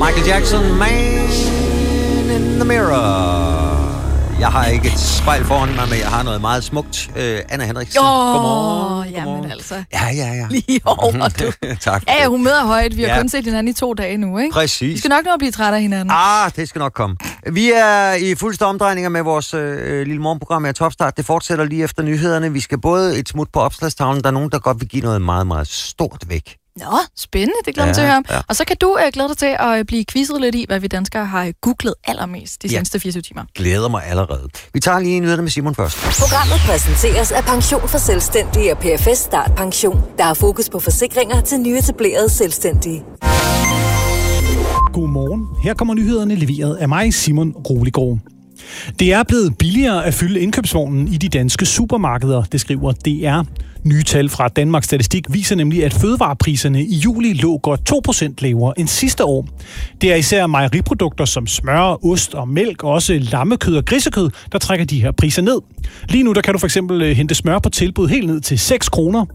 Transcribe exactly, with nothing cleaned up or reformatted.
Michael Jackson, Man in the Mirror. Jeg har ikke et spejl foran mig, men jeg har noget meget smukt. Uh, Anna Henriksen, jo, godmorgen. Jamen altså. Ja, ja, ja. Lige over, du. Tak. Ja, ja, humøret er højt. Vi har ja. kun set hinanden i to dage nu, ikke? Præcis. Vi skal nok nå at blive trætte af hinanden. Ah, det skal nok komme. Vi er i fuldstændig omdrejninger med vores øh, lille morgenprogram af Topstart. Det fortsætter lige efter nyhederne. Vi skal både et smut på opslagstavlen. Der er nogen, der godt vil give noget meget, meget stort væk. Nå, spændende. Det glæder mig ja, til at høre. Ja. Og så kan du uh, glæde dig til at uh, blive quizzet lidt i, hvad vi danskere har googlet allermest de ja. seneste fireogtyve timer. Glæder mig allerede. Vi tager lige nyhederne med Simon først. Programmet præsenteres af Pension for Selvstændige og P F S Start Pension, der har fokus på forsikringer til nyetablerede selvstændige. Godmorgen. Her kommer nyhederne leveret af mig, Simon Roligård. Det er blevet billigere at fylde indkøbsvognen i de danske supermarkeder, det skriver D R. Nye tal fra Danmarks Statistik viser nemlig, at fødevarepriserne i juli lå godt to procent lavere end sidste år. Det er især mejeriprodukter som smør, ost og mælk, og også lammekød og grisekød, der trækker de her priser ned. Lige nu der kan du for eksempel hente smør på tilbud helt ned til seks kroner.